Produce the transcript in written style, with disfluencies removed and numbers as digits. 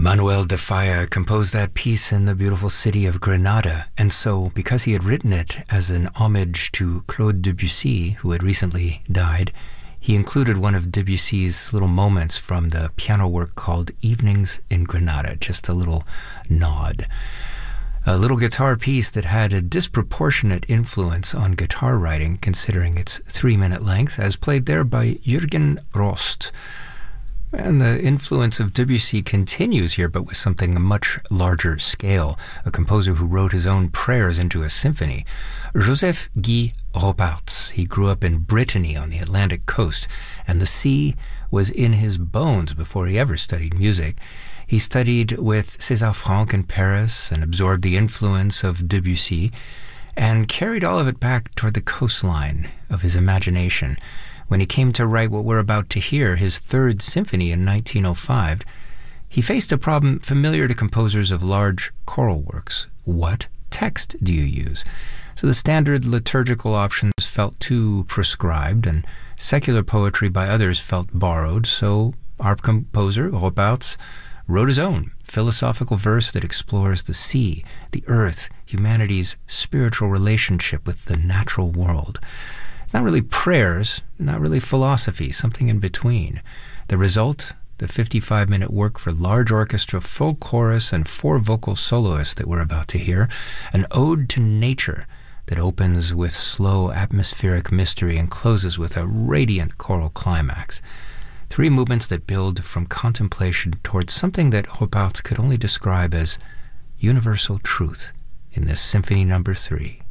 Manuel de Falla composed that piece in the beautiful city of Granada, and so because he had written it as an homage to Claude Debussy, who had recently died, he included one of Debussy's little moments from the piano work called Evenings in Granada, just a little nod. A little guitar piece that had a disproportionate influence on guitar writing, considering its 3-minute length, as played there by Jürgen Rost. And the influence of Debussy continues here, but with something a much larger scale, a composer who wrote his own prayers into a symphony. Joseph Guy Robarts. He grew up in Brittany on the Atlantic coast, and the sea was in his bones before he ever studied music. He studied with César Franck in Paris and absorbed the influence of Debussy and carried all of it back toward the coastline of his imagination. When he came to write what we're about to hear, his Third Symphony in 1905, he faced a problem familiar to composers of large choral works. What text do you use? So the standard liturgical options felt too prescribed, and secular poetry by others felt borrowed, so our composer, Robarts, wrote his own philosophical verse that explores the sea, the earth, humanity's spiritual relationship with the natural world. Not really prayers, not really philosophy, something in between. The result, the 55-minute work for large orchestra, full chorus, and 4 vocal soloists that we're about to hear, an ode to nature that opens with slow atmospheric mystery and closes with a radiant choral climax. 3 movements that build from contemplation towards something that Robarts could only describe as universal truth in this Symphony No. 3.